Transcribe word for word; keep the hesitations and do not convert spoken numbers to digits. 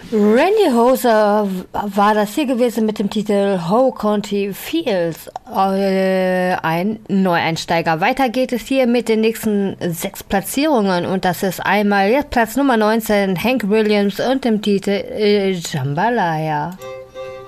Randy Hoser war das hier gewesen mit dem Titel How County Feels, äh, ein Neueinsteiger. Weiter geht es hier mit den nächsten sechs Platzierungen und das ist einmal jetzt Platz Nummer neunzehn, Hank Williams und dem Titel äh, Jambalaya.